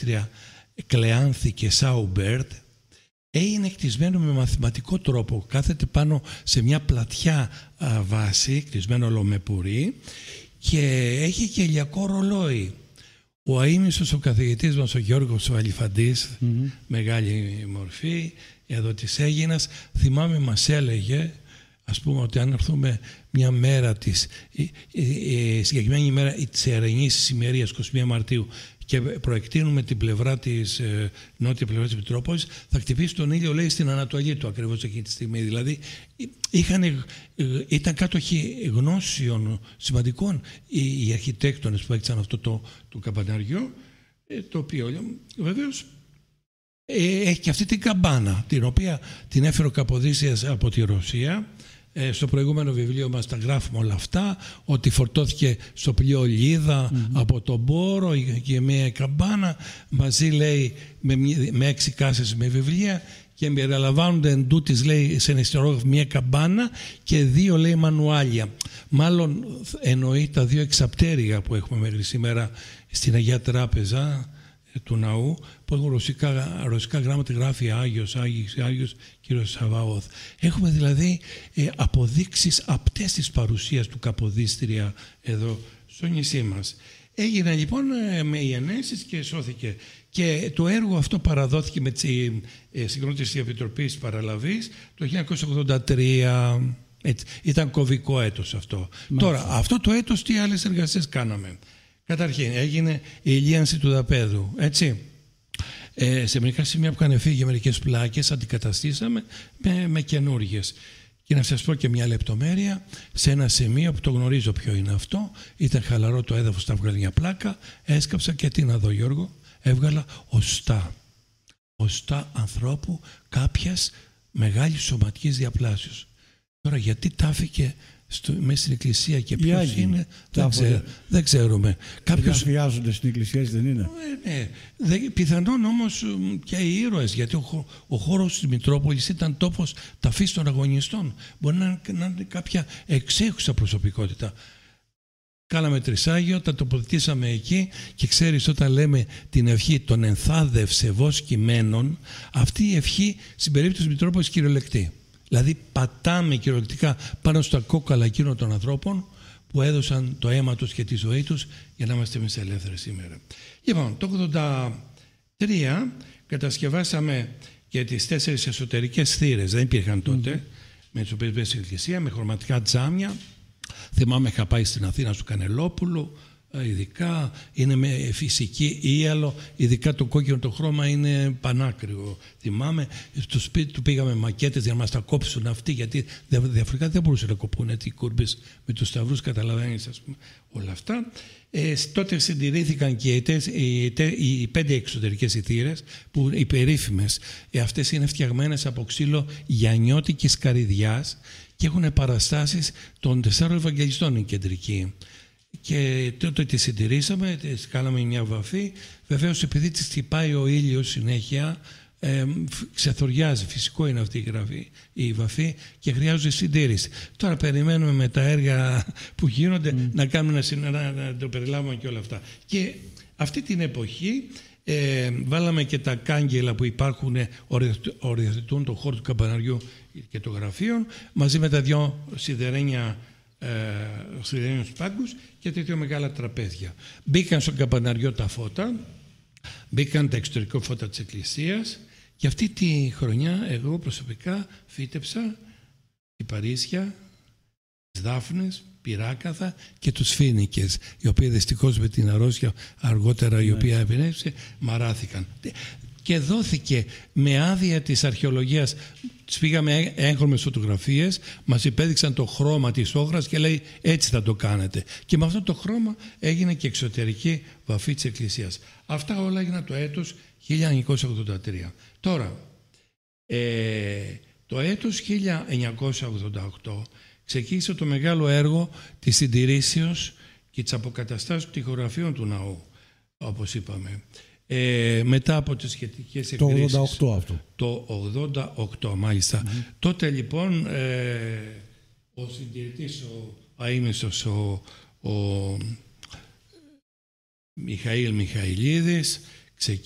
καποδίστρια Κλεάνθη και Σάουμπερτ, έγινε κτισμένο με μαθηματικό τρόπο. Κάθεται πάνω σε μια πλατιά βάση, κτισμένο ολομεπουρή, και έχει και ηλιακό ρολόι. Ο αείμνηστος ο καθηγητής μας, ο Γιώργος Βαλιφαντής, μεγάλη μορφή, εδώ της Αίγινας, θυμάμαι μας έλεγε, ας πούμε, ότι αν έρθουμε μια μέρα συγκεκριμένη ημέρα της Ερενής ημερίας, 21 Μαρτίου, και προεκτείνουμε την πλευρά της νότια πλευρά της Μητρόπολης, θα χτυπήσει τον ήλιο, λέει, στην ανατολή του ακριβώς εκείνη τη στιγμή. Δηλαδή ήταν κάτοχοι γνώσεων σημαντικών οι αρχιτέκτονες που έκτισαν αυτό το καμπαναριό, το οποίο βεβαίως έχει και αυτή την καμπάνα, την οποία την έφερε ο Καποδίστριας από τη Ρωσία. Στο προηγούμενο βιβλίο μας τα γράφουμε όλα αυτά, ότι φορτώθηκε στο πλοίο Λίδα από τον Πόρο και μια καμπάνα, μαζί λέει με 6 κάσες με βιβλία, και περιλαμβάνονται εν τούτης, λέει, σε ένα ιστορόγραφο μια καμπάνα και 2, λέει, μανουάλια. Μάλλον εννοεί τα 2 εξαπτέρυγα που έχουμε μέχρι σήμερα στην Αγία Τράπεζα του ναού, που έχουν ρωσικά γράμματα, γράφει Άγιος Κύριος Σαβαώθ. Έχουμε δηλαδή αποδείξεις απτές της παρουσίας του Καποδίστρια εδώ στο νησί μας. Έγινε λοιπόν με ιενέσεις και σώθηκε. Και το έργο αυτό παραδόθηκε με τη συγκρότηση της Επιτροπής Παραλαβής το 1983. Ήταν κωβικό έτος αυτό. Τώρα, αυτό το έτος τι άλλες εργασίες κάναμε? Καταρχήν έγινε η ηλίανση του δαπέδου, έτσι. Σε μερικά σημεία που είχαν φύγει μερικές πλάκες, αντικαταστήσαμε με καινούργιες. Και να σας πω και μια λεπτομέρεια, σε ένα σημείο που το γνωρίζω ποιο είναι αυτό, ήταν χαλαρό το έδαφος, θα βγάλει μια πλάκα, έσκαψα και τι να δω, Γιώργο, έβγαλα οστά ανθρώπου κάποιας μεγάλης σωματικής διαπλάσεως. Τώρα γιατί τάφηκε μέσα στην εκκλησία και ποιος είναι, δεν ξέρουμε. Κάποιος βιάζονται στην εκκλησία, δεν είναι? Ναι. Πιθανόν όμως και οι ήρωες, γιατί ο χώρος της Μητρόπολης ήταν τόπος ταφής των αγωνιστών. Μπορεί να είναι κάποια εξέχουσα προσωπικότητα. Κάναμε τρισάγιο, τα τοποθετήσαμε εκεί, και ξέρεις, όταν λέμε την ευχή των ενθάδευσε βος κειμένων, αυτή η ευχή στην περίπτωση της Μητρόπολης κυριολεκτεί. Δηλαδή πατάμε κυριολεκτικά πάνω στα κόκαλα εκείνων των ανθρώπων που έδωσαν το αίμα τους και τη ζωή τους για να είμαστε εμείς ελεύθεροι σήμερα. Λοιπόν, το 1983 κατασκευάσαμε και τις 4 εσωτερικές θύρες, δεν υπήρχαν τότε, με τις οποίες μπήκε στην εκκλησία, με χρωματικά τζάμια. Θυμάμαι, είχα πάει στην Αθήνα στο Κανελόπουλο, ειδικά είναι με φυσική ίαλο, ειδικά το κόκκινο το χρώμα είναι πανάκριβο. Θυμάμαι, στο σπίτι του πήγαμε μακέτες για να μας τα κόψουν αυτοί, γιατί διαφορετικά δεν μπορούσαν να κοπούν οι κούρμπες με τους σταυρούς, καταλαβαίνεις, ας πούμε, όλα αυτά. Τότε συντηρήθηκαν και οι 5 εξωτερικές θύρες, που οι περίφημες, αυτές είναι φτιαγμένες από ξύλο γιαννιώτικης καρυδιάς και έχουν παραστάσεις των 4 Ευαγγελιστών, η κεντρική. Και τότε τη συντηρήσαμε, τις κάναμε μια βαφή. Βεβαίως, επειδή της χτυπάει ο ήλιος συνέχεια, ξεθοριάζει, φυσικό είναι αυτή η βαφή, και χρειάζεται συντήρηση. Τώρα περιμένουμε με τα έργα που γίνονται να κάνουμε να το περιλάβουμε και όλα αυτά. Και αυτή την εποχή βάλαμε και τα κάγκελα που υπάρχουν, οριοθετούν το χώρο του καμπαναριού και των γραφείων, μαζί με τα 2 σιδερένιους πάγκους και τα 2 μεγάλα τραπέζια. Μπήκαν στο καμπαναριό τα φώτα, μπήκαν τα εξωτερικά φώτα της εκκλησίας, και αυτή τη χρονιά εγώ προσωπικά φύτεψα κυπαρίσια, τις δάφνες, πυράκαθα και τους φοίνικες, οι οποίοι δυστυχώς με την αρρώστια αργότερα η οποία επενέβησε μαράθηκαν. Και δόθηκε με άδεια της αρχαιολογίας. Τις πήγαμε έγχρωμες φωτογραφίες, μας υπέδειξαν το χρώμα της όχρας και λέει έτσι θα το κάνετε. Και με αυτό το χρώμα έγινε και εξωτερική βαφή της εκκλησίας. Αυτά όλα έγιναν το έτος 1983. Τώρα, το έτος 1988 ξεκίνησε το μεγάλο έργο της συντηρήσεως και της αποκαταστάσεως τοιχογραφίων του ναού, όπως είπαμε. Μετά από τις σχετικές εγκρίσεις. Το 88 αυτό. Το 88 μάλιστα. Τότε λοιπόν ο συντηρητής, ο αείμνηστος, ο Μιχαήλ Μιχαηλίδης,